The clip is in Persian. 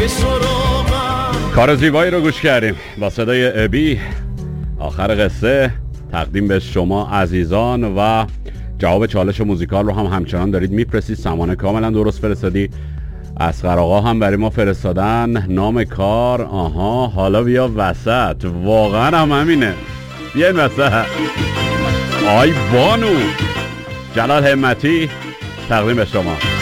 کار زیبایی رو گوش کردیم با صدای ابی. آخر قصه تقدیم به شما عزیزان و جواب چالش موزیکال رو هم همچنان دارید میپرسید. سمانه کاملا درست فرستادی. اصغر آقا هم برای ما فرستادن. نام کار حالا بیا وسط. واقعا هم همینه، بیاین وسط. آی بانو جلال همتی تقدیم به شما.